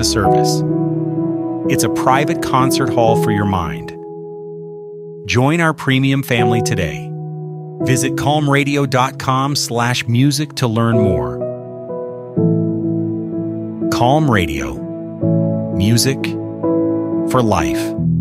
a service. It's a private concert hall for your mind. Join our premium family today. Visit calmradio.com/music to learn more. Calm Radio. Music for life.